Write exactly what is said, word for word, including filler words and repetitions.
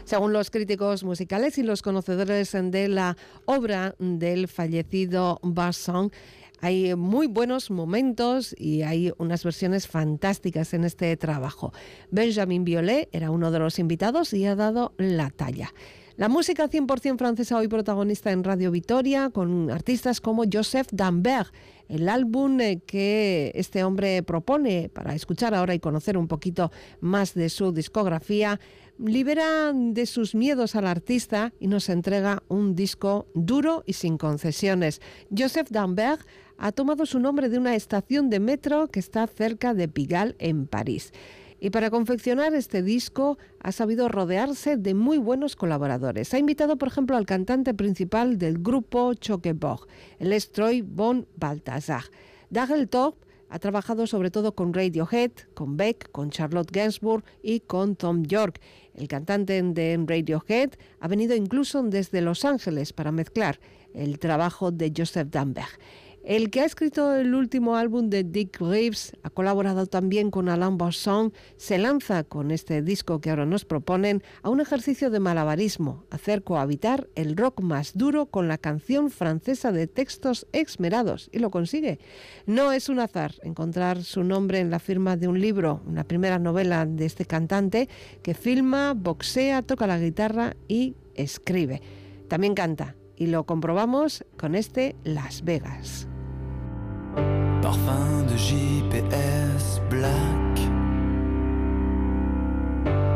Según los críticos musicales y los conocedores de la obra del fallecido Basson, hay muy buenos momentos y hay unas versiones fantásticas en este trabajo. Benjamin Biolay era uno de los invitados y ha dado la talla. La música cien por ciento francesa hoy protagonista en Radio Vitoria con artistas como Joseph Damberg. El álbum que este hombre propone para escuchar ahora y conocer un poquito más de su discografía libera de sus miedos al artista y nos entrega un disco duro y sin concesiones. Joseph Damberg ha tomado su nombre de una estación de metro que está cerca de Pigalle en París. Y para confeccionar este disco ha sabido rodearse de muy buenos colaboradores. Ha invitado, por ejemplo, al cantante principal del grupo Choquebord, el es Troy von Balthazar. Dageltorp ha trabajado sobre todo con Radiohead, con Beck, con Charlotte Gainsbourg y con Thom Yorke. El cantante de Radiohead ha venido incluso desde Los Ángeles para mezclar el trabajo de Joseph Damberg. El que ha escrito el último álbum de Dick Reeves, ha colaborado también con Alain Bosson, se lanza con este disco que ahora nos proponen a un ejercicio de malabarismo, hacer cohabitar el rock más duro con la canción francesa de textos esmerados, y lo consigue. No es un azar encontrar su nombre en la firma de un libro, una primera novela de este cantante que filma, boxea, toca la guitarra y escribe. También canta, y lo comprobamos con este Las Vegas. Parfum de J P S black,